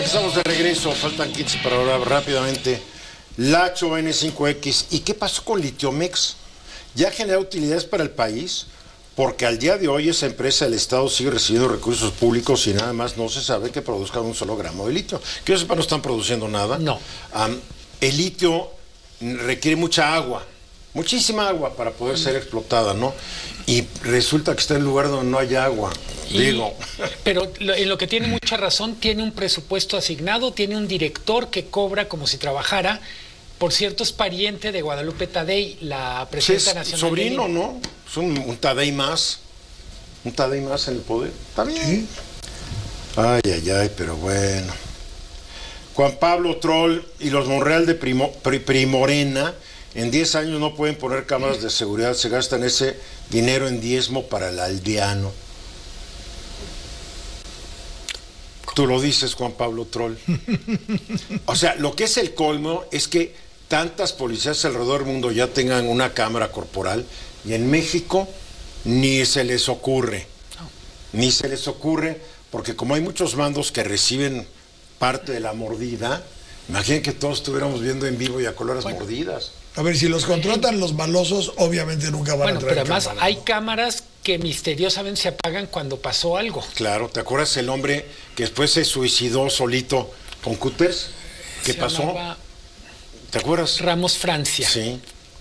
Estamos de regreso, faltan 15 para hablar rápidamente. Lacho N5X. ¿Y qué pasó con Litiomex? ¿Ya genera utilidades para el país? Porque al día de hoy esa empresa del Estado sigue recibiendo recursos públicos y nada más no se sabe que produzcan un solo gramo de litio. Que yo sepa, no están produciendo nada. No. El litio requiere mucha agua, muchísima agua para poder ser explotada, ¿no? Y resulta que está en un lugar donde no hay agua. Pero en lo que tiene mucha razón, tiene un presupuesto asignado, tiene un director que cobra como si trabajara. Por cierto, es pariente de Guadalupe Tadei, la presidenta nacional. Sobrino, ¿no? Es un Tadei más. Un Tadei más en el poder. Está bien. ¿Sí? Ay, pero bueno. Juan Pablo Troll y los Monreal de Primorena en 10 años no pueden poner cámaras de seguridad, se gastan ese dinero en diezmo para el aldeano. Tú lo dices, Juan Pablo Troll. O sea, lo que es el colmo es que tantas policías alrededor del mundo ya tengan una cámara corporal y en México ni se les ocurre. Ni se les ocurre, porque como hay muchos mandos que reciben parte de la mordida, imaginen que todos estuviéramos viendo en vivo y a color las mordidas. A ver, si los contratan los malosos, obviamente nunca van a traer. Pero además hay cámaras que misteriosamente se apagan cuando pasó algo. Claro, ¿te acuerdas el hombre que después se suicidó solito con cúters? ¿Qué pasó? ¿Te acuerdas? Ramos Francia. Sí.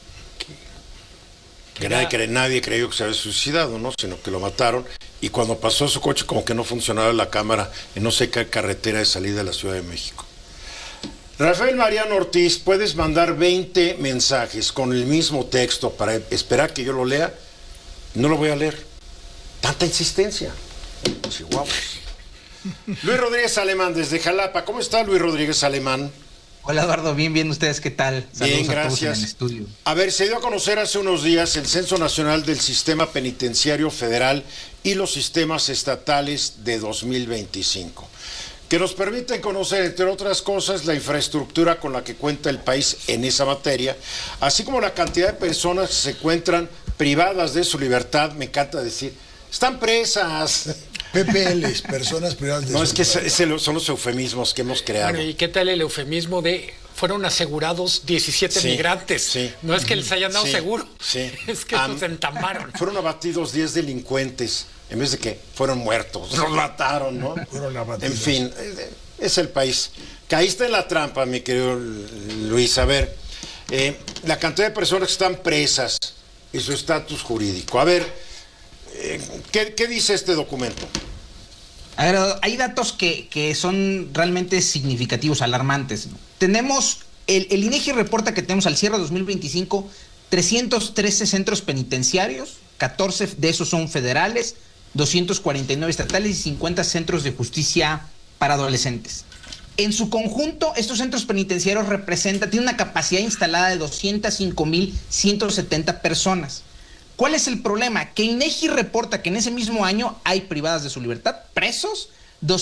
Que nadie creyó que se había suicidado, ¿no? Sino que lo mataron. Y cuando pasó su coche, como que no funcionaba la cámara en no sé qué carretera de salida de la Ciudad de México. Rafael Mariano Ortiz, puedes mandar 20 mensajes con el mismo texto para esperar que yo lo lea. No lo voy a leer. Tanta insistencia. Chihuahuas. Luis Rodríguez Alemán, desde Jalapa. ¿Cómo está Luis Rodríguez Alemán? Hola Eduardo, bien, ¿ustedes qué tal? Saludos bien, gracias. A todos en el estudio. A ver, se dio a conocer hace unos días el Censo Nacional del Sistema Penitenciario Federal y los sistemas estatales de 2025, que nos permiten conocer, entre otras cosas, la infraestructura con la que cuenta el país en esa materia, así como la cantidad de personas que se encuentran privadas de su libertad. Me encanta decir, están presas. PPLs, personas privadas de su libertad. No, es que son los eufemismos que hemos creado. Bueno, ¿y qué tal el eufemismo de fueron asegurados 17 migrantes? Sí. No es que les hayan dado seguro, es que los entamaron. Fueron abatidos 10 delincuentes, en vez de que fueron muertos, los mataron, ¿no? Fueron abatidos. En fin, es el país. Caíste en la trampa, mi querido Luis. A ver, la cantidad de personas que están presas y su estatus jurídico. A ver, ¿qué dice este documento? A ver, hay datos que son realmente significativos, alarmantes, ¿no? Tenemos, el INEGI reporta que tenemos al cierre de 2025 313 centros penitenciarios, 14 de esos son federales, 249 estatales y 50 centros de justicia para adolescentes. En su conjunto, estos centros penitenciarios tienen una capacidad instalada de 205,170 personas. ¿Cuál es el problema? Que INEGI reporta que en ese mismo año hay privadas de su libertad, presos,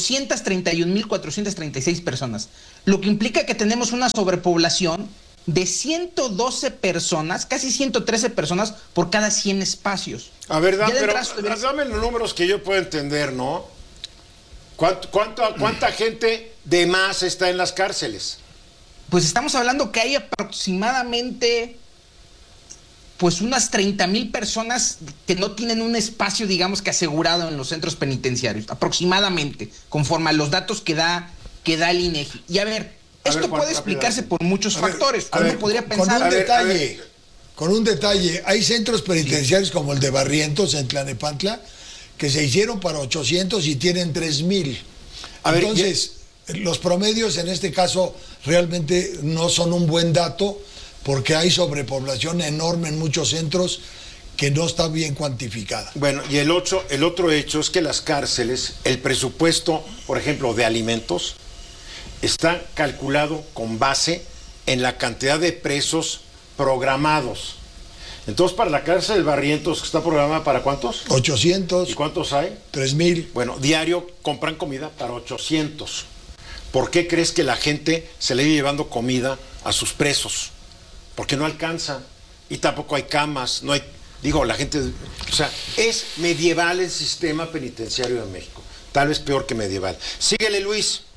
231,436 personas, lo que implica que tenemos una sobrepoblación de 112 personas, casi 113 personas por cada 100 espacios. A ver, dame los números que yo pueda entender, ¿no? ¿Cuánta gente de más está en las cárceles? Pues estamos hablando que hay aproximadamente pues unas 30,000 personas que no tienen un espacio, digamos, que asegurado en los centros penitenciarios, aproximadamente, conforme a los datos que da el INEGI. Y a ver, esto puede explicarse por muchos factores. Uno podría pensar... Con un detalle, hay centros penitenciarios como el de Barrientos, en Tlalnepantla, que se hicieron para 800 y tienen 3,000. Entonces, los promedios en este caso realmente no son un buen dato, porque hay sobrepoblación enorme en muchos centros que no está bien cuantificada. Bueno, y el otro hecho es que las cárceles, el presupuesto, por ejemplo, de alimentos, está calculado con base en la cantidad de presos programados. Entonces, para la cárcel del Barrientos, que está programada, ¿para cuántos? 800. ¿Y cuántos hay? 3,000. Bueno, diario compran comida para 800. ¿Por qué crees que la gente se le iba llevando comida a sus presos? Porque no alcanza, y tampoco hay camas, no hay, la gente, o sea, es medieval el sistema penitenciario de México, tal vez peor que medieval. Síguele, Luis.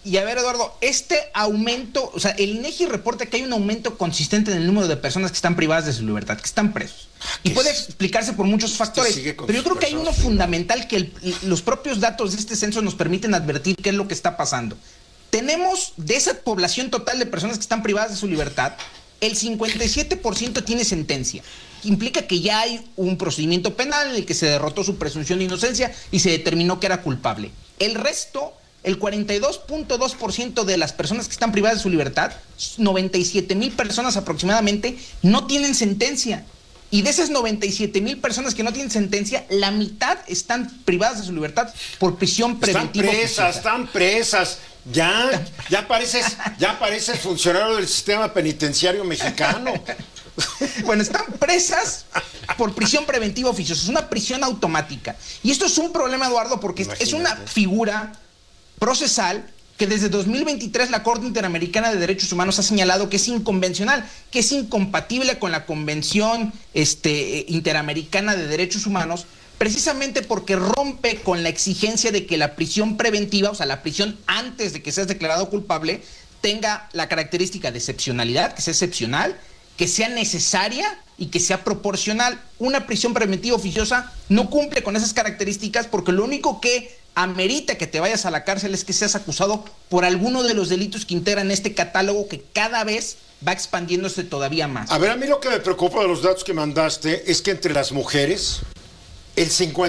Y a ver, Eduardo, este aumento, o sea, el INEGI reporta que hay un aumento consistente en el número de personas que están privadas de su libertad, que están presos. Y puede explicarse por muchos factores, pero yo creo que hay uno fundamental que los propios datos de este censo nos permiten advertir qué es lo que está pasando. Tenemos, de esa población total de personas que están privadas de su libertad, el 57% tiene sentencia. Implica que ya hay un procedimiento penal en el que se derrotó su presunción de inocencia y se determinó que era culpable. El resto, el 42.2% de las personas que están privadas de su libertad, 97,000 personas aproximadamente, no tienen sentencia. Y de esas 97,000 personas que no tienen sentencia, la mitad están privadas de su libertad por prisión preventiva. Están presas. Ya pareces funcionario del sistema penitenciario mexicano. Bueno, están presas por prisión preventiva oficiosa. Es una prisión automática. Y esto es un problema, Eduardo, porque es una figura procesal que desde 2023 la Corte Interamericana de Derechos Humanos ha señalado que es inconvencional, que es incompatible con la Convención Interamericana de Derechos Humanos, precisamente porque rompe con la exigencia de que la prisión preventiva, o sea, la prisión antes de que seas declarado culpable, tenga la característica de excepcionalidad, que sea excepcional, que sea necesaria y que sea proporcional. Una prisión preventiva oficiosa no cumple con esas características porque lo único que amerita que te vayas a la cárcel es que seas acusado por alguno de los delitos que integran este catálogo que cada vez va expandiéndose todavía más. A ver, a mí lo que me preocupa de los datos que mandaste es que entre las mujeres, el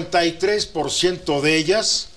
53% de ellas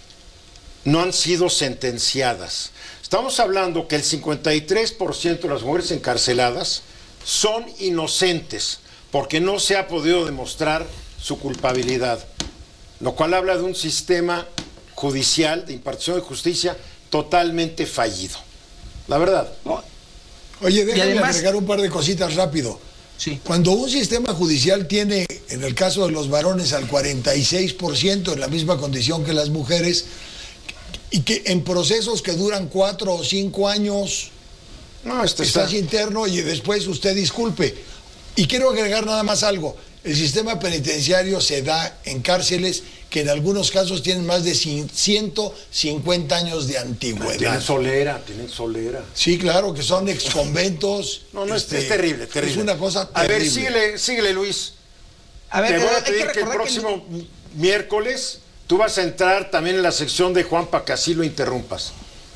no han sido sentenciadas. Estamos hablando que el 53% de las mujeres encarceladas son inocentes porque no se ha podido demostrar su culpabilidad, lo cual habla de un sistema judicial de impartición de justicia totalmente fallido. La verdad. Oye, déjame agregar un par de cositas rápido. Sí. Cuando un sistema judicial tiene, en el caso de los varones, al 46% en la misma condición que las mujeres, y que en procesos que duran 4 o 5 años, estás interno y después usted disculpe. Y quiero agregar nada más algo. El sistema penitenciario se da en cárceles que en algunos casos tienen más de 150 años de antigüedad. Tienen solera. Sí, claro, que son exconventos. Es terrible. Es una cosa terrible. A ver, síguele, Luis. A ver, te voy a pedir que el próximo miércoles tú vas a entrar también en la sección de Juan para que así lo interrumpas.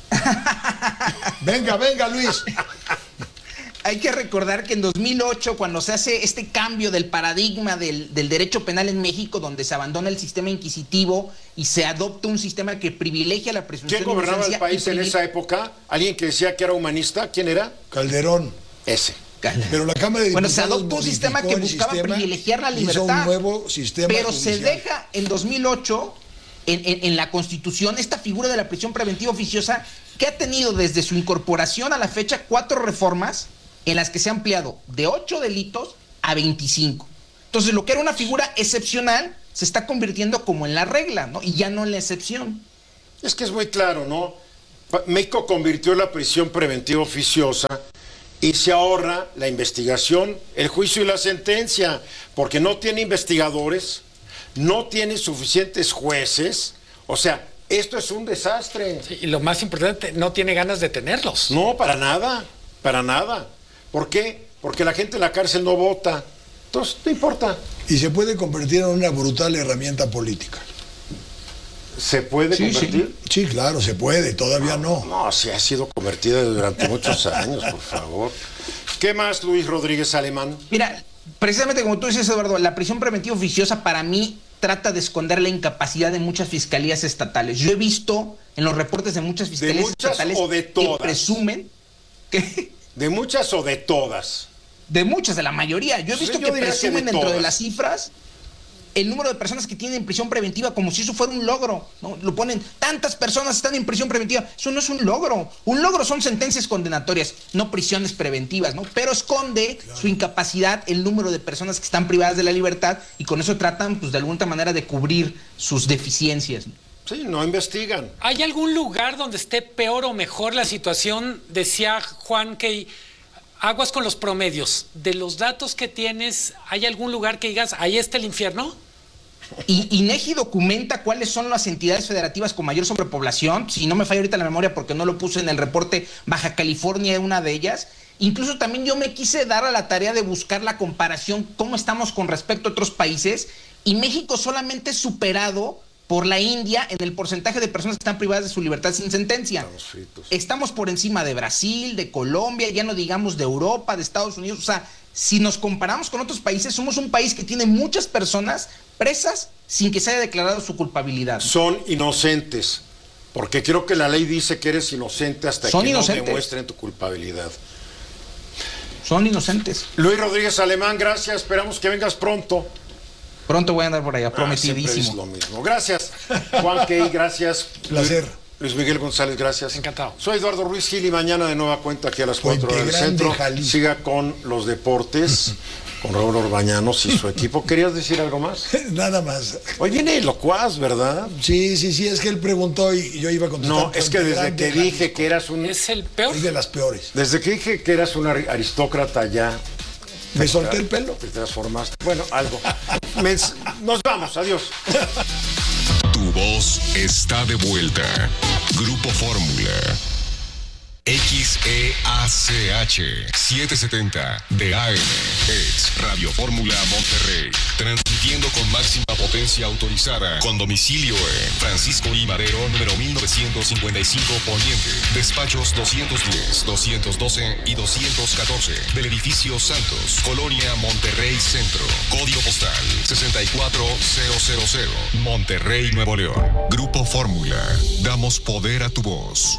Venga, Luis. Hay que recordar que en 2008, cuando se hace este cambio del paradigma del derecho penal en México, donde se abandona el sistema inquisitivo y se adopta un sistema que privilegia la presunción de inocencia. ¿Quién gobernaba el país en esa época? ¿Alguien que decía que era humanista? ¿Quién era? Calderón. Ese. Pero la Cámara de Diputados se adoptó un sistema que buscaba privilegiar la libertad. Hizo un nuevo sistema pero judicial. Se deja en 2008, en la Constitución, esta figura de la prisión preventiva oficiosa, que ha tenido desde su incorporación a la fecha 4 reformas, en las que se ha ampliado de 8 delitos a 25. Entonces, lo que era una figura excepcional se está convirtiendo como en la regla, ¿no? Y ya no en la excepción. Es que es muy claro, ¿no? México convirtió la prisión preventiva oficiosa y se ahorra la investigación, el juicio y la sentencia, porque no tiene investigadores, no tiene suficientes jueces, o sea, esto es un desastre. Sí, y lo más importante, no tiene ganas de tenerlos. No, para nada. ¿Por qué? Porque la gente en la cárcel no vota. Entonces, no importa. Y se puede convertir en una brutal herramienta política. ¿Se puede convertir? Sí, claro, se puede, todavía no. No, sí ha sido convertida durante muchos años, por favor. ¿Qué más, Luis Rodríguez Alemán? Mira, precisamente como tú dices, Eduardo, la prisión preventiva oficiosa para mí trata de esconder la incapacidad de muchas fiscalías estatales. Yo he visto en los reportes de muchas fiscalías estatales o de todas. Que presumen que... ¿De muchas o de todas? De muchas, de la mayoría. Yo he visto que presumen dentro de las cifras el número de personas que tienen en prisión preventiva como si eso fuera un logro, ¿no? Lo ponen, tantas personas están en prisión preventiva. Eso no es un logro. Un logro son sentencias condenatorias, no prisiones preventivas, ¿no? Pero esconde su incapacidad el número de personas que están privadas de la libertad y con eso tratan, pues, de alguna manera de cubrir sus deficiencias, ¿no? Sí, no investigan. ¿Hay algún lugar donde esté peor o mejor la situación? Decía Juan que aguas con los promedios. De los datos que tienes, ¿hay algún lugar que digas, ahí está el infierno? Y INEGI documenta cuáles son las entidades federativas con mayor sobrepoblación. Si no me falla ahorita la memoria porque no lo puse en el reporte, Baja California es una de ellas. Incluso también yo me quise dar a la tarea de buscar la comparación, cómo estamos con respecto a otros países, y México solamente es superado por la India en el porcentaje de personas que están privadas de su libertad sin sentencia. Estamos por encima de Brasil, de Colombia, ya no digamos de Europa, de Estados Unidos. O sea, si nos comparamos con otros países, somos un país que tiene muchas personas presas sin que se haya declarado su culpabilidad. Son inocentes, porque creo que la ley dice que eres inocente hasta que no demuestren tu culpabilidad. Son inocentes. Luis Rodríguez Alemán, gracias, esperamos que vengas pronto. Pronto voy a andar por allá, prometidísimo. Es lo mismo. Gracias, Juan Key, gracias. Placer. Luis Miguel González, gracias. Encantado. Soy Eduardo Ruiz Gil y mañana de nueva cuenta aquí a las 4 horas del centro. Siga con los deportes, con Raúl Orbañanos y su equipo. ¿Querías decir algo más? Nada más. Hoy viene Locuaz, ¿verdad? Sí, es que él preguntó y yo iba a contestar. No, es que desde que dije que eras un... Es el peor. Es de las peores. Desde que dije que eras un aristócrata ya... Me solté el pelo. Te transformaste. Bueno, algo. Nos vamos, adiós. Tu voz está de vuelta. Grupo Fórmula. XEACH 770 de AM ex Radio Fórmula Monterrey, transmitiendo con máxima potencia autorizada, con domicilio en Francisco I. Madero, número 1955 Poniente, despachos 210, 212 y 214 del edificio Santos, Colonia Monterrey Centro, código postal 64000, Monterrey, Nuevo León. Grupo Fórmula, damos poder a tu voz.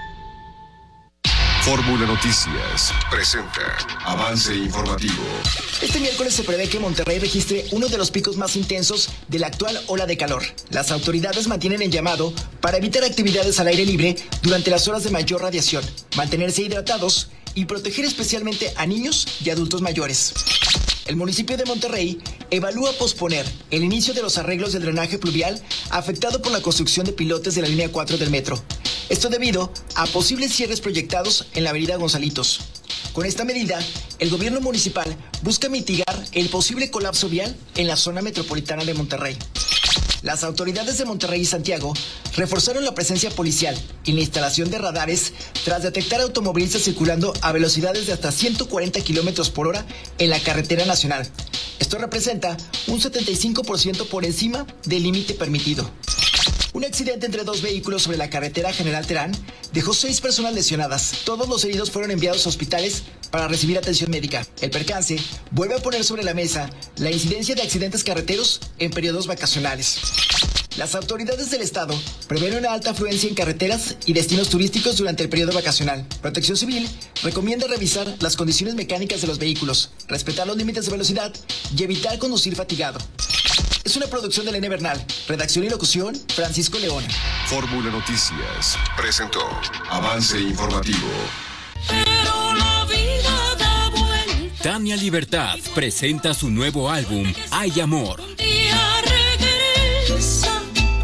Fórmula Noticias presenta avance informativo. Este miércoles se prevé que Monterrey registre uno de los picos más intensos de la actual ola de calor. Las autoridades mantienen el llamado para evitar actividades al aire libre durante las horas de mayor radiación, mantenerse hidratados y proteger especialmente a niños y adultos mayores. El municipio de Monterrey evalúa posponer el inicio de los arreglos del drenaje pluvial afectado por la construcción de pilotes de la línea 4 del metro. Esto debido a posibles cierres proyectados en la avenida Gonzalitos. Con esta medida, el gobierno municipal busca mitigar el posible colapso vial en la zona metropolitana de Monterrey. Las autoridades de Monterrey y Santiago reforzaron la presencia policial y la instalación de radares tras detectar automovilistas circulando a velocidades de hasta 140 kilómetros por hora en la carretera nacional. Esto representa un 75% por encima del límite permitido. Un accidente entre dos vehículos sobre la carretera General Terán dejó 6 personas lesionadas. Todos los heridos fueron enviados a hospitales para recibir atención médica. El percance vuelve a poner sobre la mesa la incidencia de accidentes carreteros en periodos vacacionales. Las autoridades del estado prevén una alta afluencia en carreteras y destinos turísticos durante el periodo vacacional. Protección Civil recomienda revisar las condiciones mecánicas de los vehículos, respetar los límites de velocidad y evitar conducir fatigado. Es una producción de Elena Bernal. Redacción y locución, Francisco León. Fórmula Noticias presentó avance informativo. Pero la vida da vuelta. Tania Libertad presenta su nuevo álbum, Hay Amor. Un día regresa,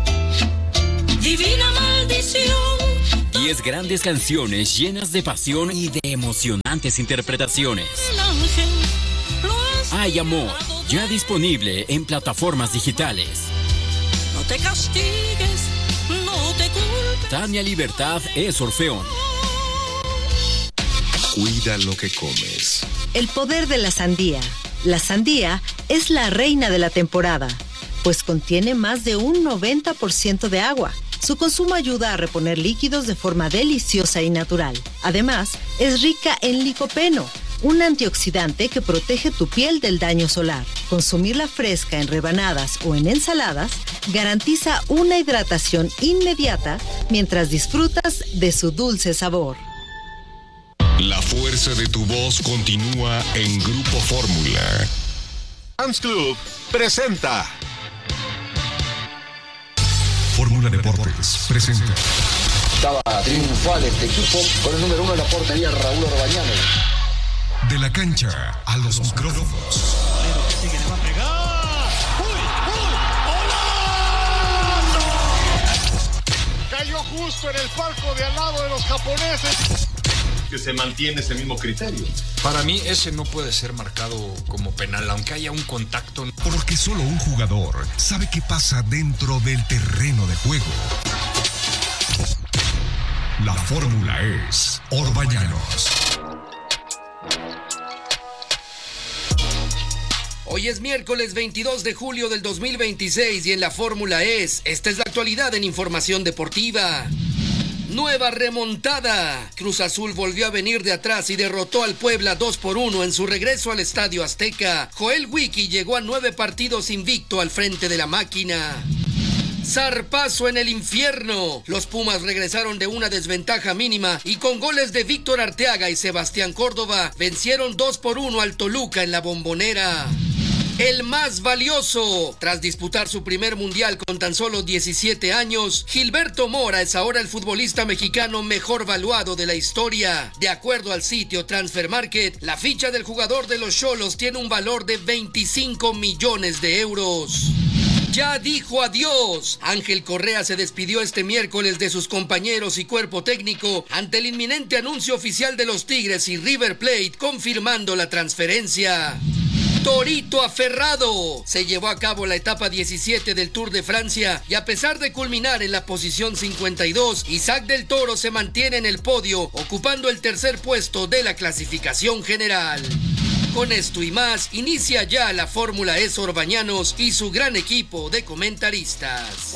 divina maldición. 10 grandes canciones llenas de pasión y de emocionantes interpretaciones. El ángel lo Hay Amor, ya disponible en plataformas digitales. No te castigues, no te culpes. Tania Libertad es Orfeón. Cuida lo que comes. El poder de la sandía. La sandía es la reina de la temporada, pues contiene más de un 90% de agua. Su consumo ayuda a reponer líquidos de forma deliciosa y natural. Además, es rica en licopeno, un antioxidante que protege tu piel del daño solar. Consumirla fresca en rebanadas o en ensaladas garantiza una hidratación inmediata mientras disfrutas de su dulce sabor. La fuerza de tu voz continúa en Grupo Fórmula. Fans Club presenta Fórmula Deportes presenta. Estaba triunfal este equipo con el número 1 en la portería, Raúl Orbañanos. De la cancha a los micrófonos. Cayó justo en el palco de al lado de los japoneses. que se mantiene ese mismo criterio. Para mí ese no puede ser marcado como penal, aunque haya un contacto. Porque solo un jugador sabe qué pasa dentro del terreno de juego. La fórmula es Orbañanos. Hoy es miércoles 22 de julio del 2026 y en la fórmula esta es la actualidad en información deportiva. Nueva remontada. Cruz Azul volvió a venir de atrás y derrotó al Puebla 2-1 en su regreso al Estadio Azteca. Joel Wiki llegó a 9 partidos invicto al frente de la máquina. Zarpazo en el infierno. Los Pumas regresaron de una desventaja mínima y con goles de Víctor Arteaga y Sebastián Córdoba vencieron 2-1 al Toluca en la Bombonera. El más valioso. Tras disputar su primer mundial con tan solo 17 años, Gilberto Mora es ahora el futbolista mexicano mejor valuado de la historia. De acuerdo al sitio Transfer Market, la ficha del jugador de los Xolos tiene un valor de 25 millones de euros. Ya dijo adiós. Ángel Correa se despidió este miércoles de sus compañeros y cuerpo técnico ante el inminente anuncio oficial de los Tigres y River Plate confirmando la transferencia. Torito aferrado. Se llevó a cabo la etapa 17 del Tour de Francia y a pesar de culminar en la posición 52, Isaac del Toro se mantiene en el podio, ocupando el tercer puesto de la clasificación general. Con esto y más, inicia ya la Fórmula E Orbañanos y su gran equipo de comentaristas.